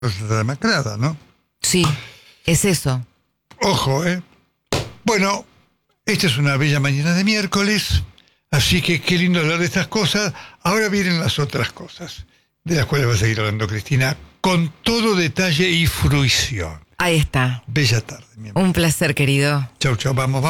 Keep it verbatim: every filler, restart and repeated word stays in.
Próstata demacrada, ¿no? Sí, es eso. Ojo, ¿eh? Bueno, esta es una bella mañana de miércoles, así que qué lindo hablar de estas cosas. Ahora vienen las otras cosas, de las cuales va a seguir hablando Cristina, con todo detalle y fruición. Ahí está. Bella tarde, mi amor. Un placer, querido. Chau, chau, vamos, vamos.